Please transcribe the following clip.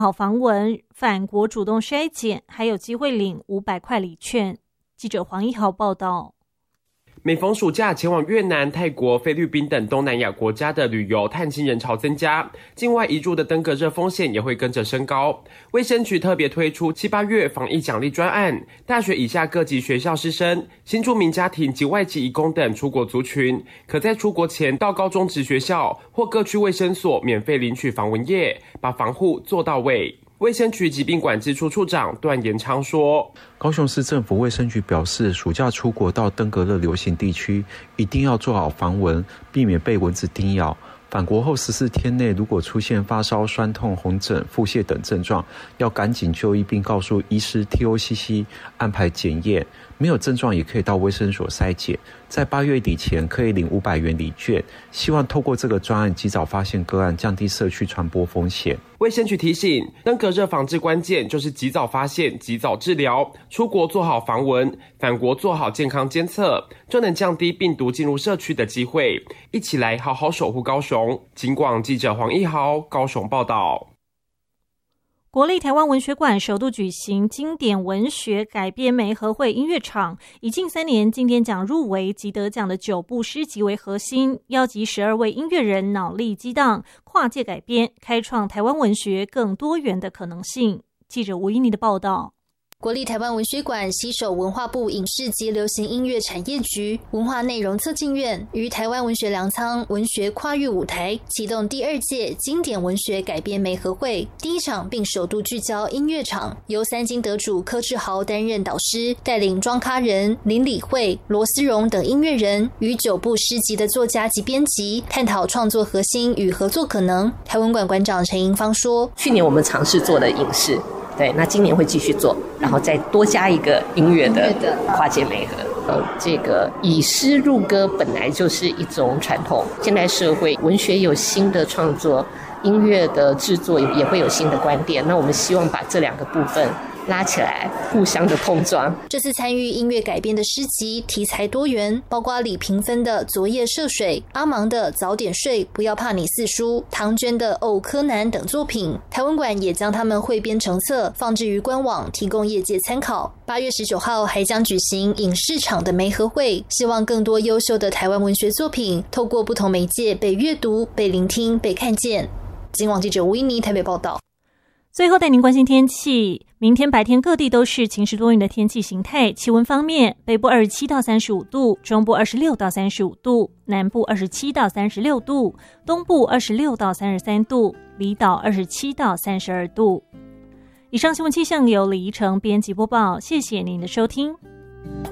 好防蚊，返国主动筛检，还有机会领500块礼券。记者黄一豪报道。 每逢暑假，前往越南、泰国、菲律宾等东南亚国家的旅游探亲人潮增加，境外移住的登革热风险也会跟着升高。卫生局特别推出7、8月防疫奖励专案，大学以下各级学校师生、新住民家庭及外籍移工等出国族群，可在出国前到高中职学校或各区卫生所免费领取防蚊液，把防护做到位。卫生局疾病管制处处长段延昌说， 高雄市政府卫生局表示，暑假出国到登革热流行地区，一定要做好防蚊，避免被蚊子叮咬。返国后14天内，如果出现发烧、酸痛、红疹、腹泻等症状，要赶紧就医，并告诉医师 TOCC 安排检验。没有症状也可以到卫生所筛检，在8月底前可以领500元礼券。希望透过这个专案及早发现个案，降低社区传播风险。 卫生局提醒，登革热防治关键就是及早发现、及早治疗。出国做好防蚊，返国做好健康监测，就能降低病毒进入社区的机会。一起来好好守护高雄。警广记者黄一豪高雄报道。 国立台湾文学馆首度举行经典文学改编媒合会音乐场，以近3年经典奖入围及得奖的9部诗集为核心，邀集12位音乐人脑力激荡，跨界改编，开创台湾文学更多元的可能性。记者吴依妮的报道。 国立台湾文学馆携手文化部影视及流行音乐产业局、文化内容策进院与台湾文学粮仓文学跨越舞台启动第2届经典文学改编媒合会第一场，并首度聚焦音乐场，由3金得主柯志豪担任导师，带领庄咖人、林理惠、罗思荣等音乐人与9部诗集的作家及编辑探讨创作核心与合作可能。台文馆馆长陈银芳说， 去年我们尝试做的影视，对，那今年会继续做，然后再多加一个音乐的跨界媒合。这个以诗入歌本来就是一种传统，现代社会文学有新的创作，音乐的制作也会有新的观点，那我们希望把这2个部分拉起来，互相的碰撞。 这次参与音乐改编的诗集题材多元，包括李平芬的《昨夜涉水》、阿芒的《早点睡不要怕你四书》、唐娟的《哦柯南》等作品。台文馆也将他们汇编成册，放置于官网，提供业界参考。8月19号还将举行影视场的媒合会，希望更多优秀的台湾文学作品透过不同媒介被阅读、被聆听、被看见。警广记者吴依妮台北报道。 最后带您关心天气，明天白天各地都是晴时多云的天气形态。气温方面，北部27到35度，中部26到35度，南部27到36度，东部26到33度，离岛27到32度。以上新闻气象由李怡成编辑播报，谢谢您的收听。